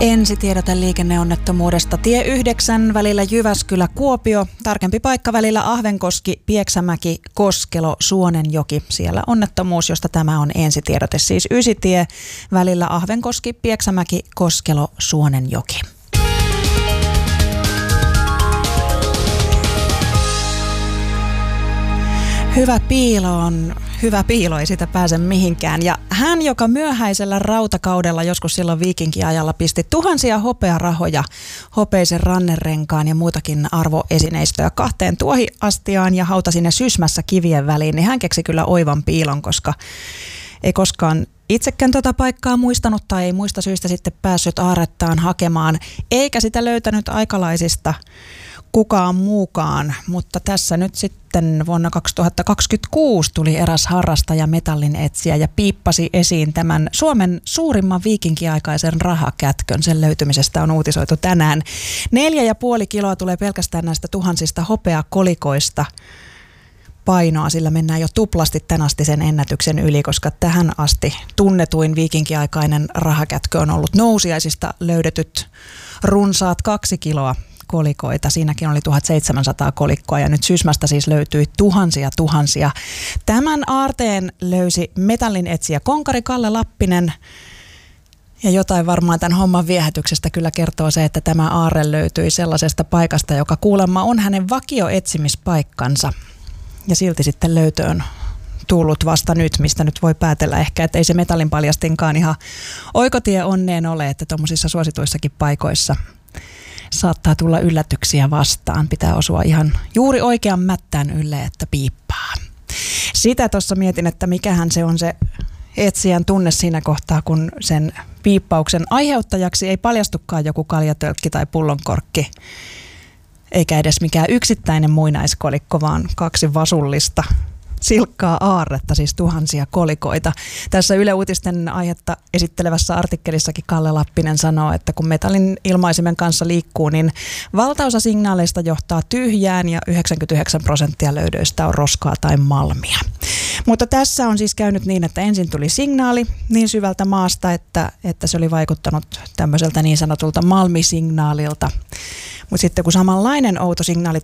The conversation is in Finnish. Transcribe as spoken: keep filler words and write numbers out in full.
Ensitiedote liikenneonnettomuudesta. Tie yhdeksän välillä Jyväskylä-Kuopio. Tarkempi paikka välillä Ahvenkoski, Pieksämäki, Koskelo, Suonenjoki. Siellä onnettomuus, josta tämä on ensitiedote. Siis Ysitie välillä Ahvenkoski, Pieksämäki, Koskelo, Suonenjoki. Hyvä piilo on hyvä piilo, ei sitä pääse mihinkään. Ja hän, joka myöhäisellä rautakaudella joskus silloin viikinkiajalla pisti tuhansia hopearahoja, hopeisen rannerenkaan ja muutakin arvoesineistöä kahteen tuohiastiaan ja hautasi ne sysmässä kivien väliin, niin hän keksi kyllä oivan piilon, koska ei koskaan itsekään tuota paikkaa muistanut tai ei muista syystä sitten päässyt aarrettaan hakemaan, eikä sitä löytänyt aikalaisista kukaan muukaan, mutta tässä nyt sitten vuonna kaksituhattakaksikymmentäkuusi tuli eräs harrastaja metallin etsijä ja piippasi esiin tämän Suomen suurimman viikinkiaikaisen rahakätkön. Sen löytymisestä on uutisoitu tänään. Neljä ja puoli kiloa tulee pelkästään näistä tuhansista hopeakolikoista painoa, sillä mennään jo tuplasti tän asti sen ennätyksen yli, koska tähän asti tunnetuin viikinkiaikainen rahakätkö on ollut nousiaisista löydetyt runsaat kaksi kiloa kolikoita. Siinäkin oli tuhatseitsemänsataa kolikkoa ja nyt Sysmästä siis löytyi tuhansia tuhansia. Tämän aarteen löysi metallin etsijä konkari Kalle Lappinen. Ja jotain varmaan tämän homman viehätyksestä kyllä kertoo se, että tämä aarre löytyi sellaisesta paikasta, joka kuulemma on hänen vakioetsimispaikkansa. Ja silti sitten löytöön tullut vasta nyt, mistä nyt voi päätellä ehkä, että ei se metallin paljastinkaan ihan oikotie onneen ole, että tuommoisissa suosituissakin paikoissa saattaa tulla yllätyksiä vastaan. Pitää osua ihan juuri oikean mättään ylle, että piippaa. Sitä tuossa mietin, että mikähän se on se etsijän tunne siinä kohtaa, kun sen piippauksen aiheuttajaksi ei paljastukaan joku kaljatölkki tai pullonkorkki, eikä edes mikään yksittäinen muinaiskolikko, vaan kaksi vasullista silkkaa aarretta, siis tuhansia kolikoita. Tässä Yle Uutisten aihetta esittelevässä artikkelissakin Kalle Lappinen sanoo, että kun metallin ilmaisimen kanssa liikkuu, niin valtaosa signaaleista johtaa tyhjään ja yhdeksänkymmentäyhdeksän prosenttia löydöistä on roskaa tai malmia. Mutta tässä on siis käynyt niin, että ensin tuli signaali niin syvältä maasta, että, että se oli vaikuttanut tämmöiseltä niin sanotulta malmisignaalilta. Mutta sitten kun samanlainen outo signaali